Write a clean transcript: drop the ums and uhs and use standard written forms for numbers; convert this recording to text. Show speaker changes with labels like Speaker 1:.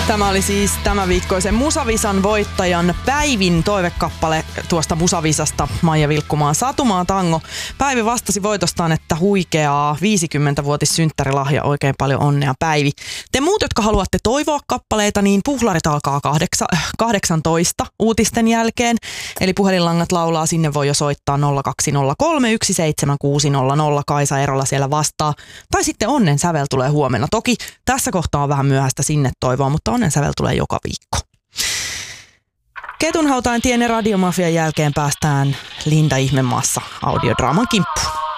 Speaker 1: Tämä oli siis tämänviikkoisen Musavisan voittajan Päivin toivekappale tuosta Musavisasta, Maija Vilkkumaan Satumaa tango. Päivi vastasi voitostaan, että huikeaa 50-vuotissynttärilahja, oikein paljon onnea Päivi. Te muut, jotka haluatte toivoa kappaleita, niin puhlarit alkaa 18 uutisten jälkeen. Eli puhelinlangat laulaa, sinne voi jo soittaa 0203 17600, Kaisa Erola siellä vastaa. Tai sitten onnen sävel tulee huomenna. Toki tässä kohtaa on vähän myöhäistä sinne toivoa, mutta onnen sävel tulee joka viikko. Ketunhautain tien ja Radiomafian jälkeen päästään Linda Ihmemaassa audiodraaman kimppuun.